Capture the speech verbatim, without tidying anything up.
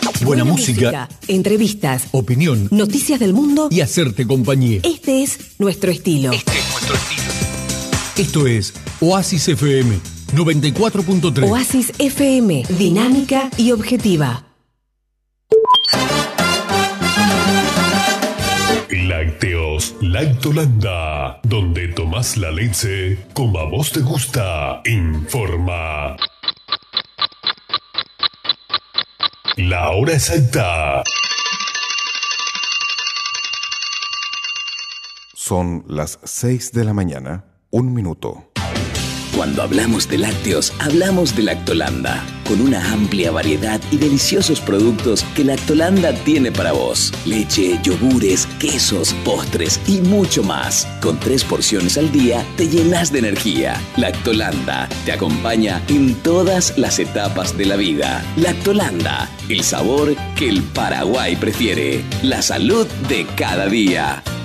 Buena, Buena música, música, entrevistas, opinión, noticias del mundo y hacerte compañía. Este es nuestro estilo. Este es nuestro estilo. Esto es Oasis F M noventa y cuatro punto tres. Oasis F M, dinámica y objetiva. Lácteos Lactolanda, donde tomás la leche como a vos te gusta. Informa la hora exacta. Son las seis de la mañana, un minuto. Cuando hablamos de lácteos, hablamos de Lactolanda, con una amplia variedad y deliciosos productos que Lactolanda tiene para vos. Leche, yogures, quesos, postres y mucho más. Con tres porciones al día te llenas de energía. Lactolanda te acompaña en todas las etapas de la vida. Lactolanda, el sabor que el Paraguay prefiere. La salud de cada día.